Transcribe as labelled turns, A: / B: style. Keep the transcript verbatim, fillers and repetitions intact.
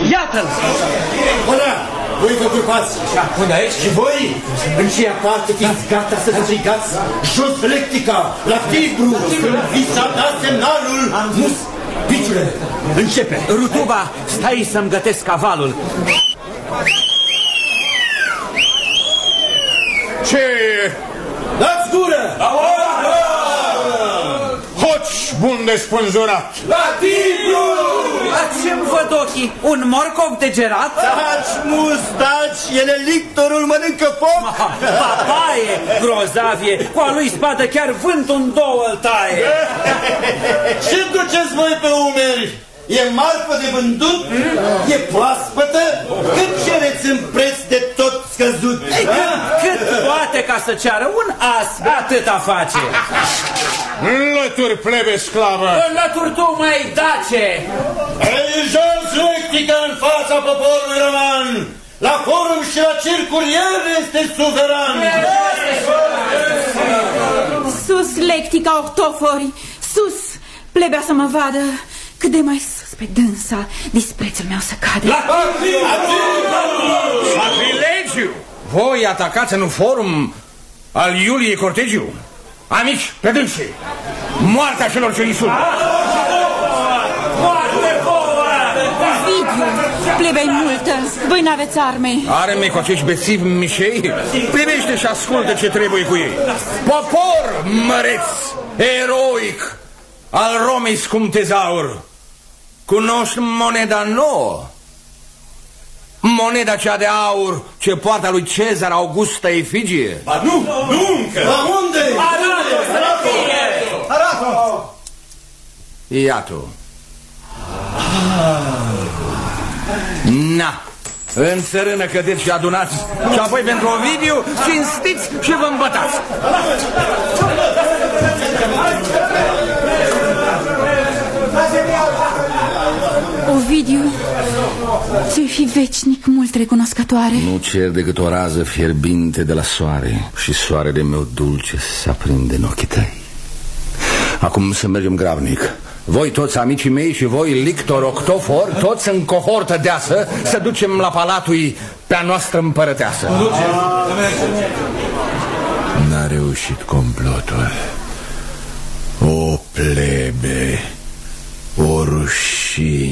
A: Iată-l!
B: Ora, voi vă grupați.
A: Unde aici?
B: Și voi, în ceea parte, fiți gata să strigați jos Lectica, la Tibru, când vi s-a dat semnalul. Mus, piciule, începe.
A: Rutuba, stai să-mi gătesc cavalul.
C: Ce?
B: Dați gură!
C: Hoci bun de spânzurat!
B: La Tibru!
A: La ce-mi văd ochii? Un morcov degerat?
B: Taci, mus, taci, ele lictorul mănâncă foc!
A: Papaie, grozavie, cu a lui spadă chiar vântul în două îl taie.
B: Ce duceți voi pe umeri? E marfă de vândut? Mm? E proaspătă? Cât cereți în preț de tot scăzut?
A: Ei, cât, cât poate ca să ceară un as, atâta face.
C: Înlături, plebe sclavă!
A: Înlături tu, mai dace!
B: Ei, jos Lectica în fața poporului roman! La forum și la circuri el este suveran!
D: Sus, Lectica, octofori! Sus! Plebea să mă vadă! Cât de mai sus pe dânsa, disprețul meu să cade.
A: La
C: Sacrilegiu! Voi atacați în forum al Iuliei Cortegiu? Amici, pe dânsii! Moartea celor ce insultă!
D: Ovidiu, plebea-i multă, voi n-aveți arme.
C: Arme cu acești bețivi mișei? Privește și ascultă ce trebuie cu ei. Popor măreț, eroic, al Romei scump tezaur, cunoști moneda nouă? Moneda cea de aur ce poartă lui Cezar Augusta Efigie?
B: Ba nu, nu încă! La unde?
A: Arată-o!
B: Arată-o!
C: Iată. Na, în țărână cădeți și adunați, și apoi pentru Ovidiu cinstiți și vă îmbătați.
D: Ovidiu, ți-o fi veșnic mult recunoscătoare.
E: Nu cer decât o rază fierbinte de la soare, și soarele meu dulce se aprinde în ochii tăi. Acum să mergem grabnic. Voi toți, amicii mei, și voi, lictor, octofor, toți în cohortă deasă, să ducem la palatul pe-a noastră împărăteasă. N-a reușit complotul. O plebe, o rușine.